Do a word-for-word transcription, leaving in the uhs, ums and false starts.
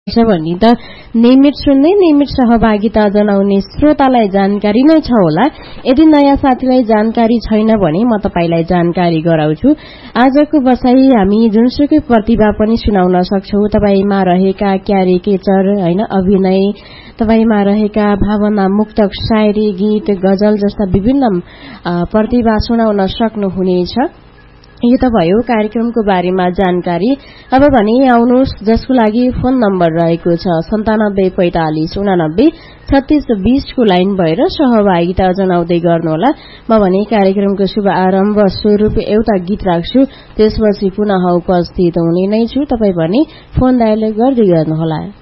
भनी त नियमित सुन्दै नियमित सहभागिता जनाउने श्रोतालाई जानकारी नै छ होला। यदि नयाँ साथीलाई जानकारी छैन भने म तपाईलाई जानकारी गराउँछु। आजको बसाई हामी जुनसुकै प्रतिभा पनि सुनाउन सक्छौ। तपाईमा रहेका क्यारिकेचर हैन अभिनय, तपाईमा रहेका भावना मुक्तक शायरी, गीत, गजल जस्ता विभिन्न प्रतिभा सुनाउन सक्नुहुनेछ। यो त भयो कार्यक्रमको बारेमा जानकारी। अब भने आउनुहोस् जसको लागि फोन नम्बर रहेको छ सन्तानब्बे पैंतालिस उनानब्बे छत्तीस बीस को लाइन भएर सहभागिता जनाउँदै गर्नुहोला। म भने कार्यक्रमको शुभ आरम्भ स्वरूप एउटा गीत राख्छु, त्यसपछि पुनः उपस्थित हुने नै छु। तपाई भने फोन डायल गर्दै गर्नुहोला।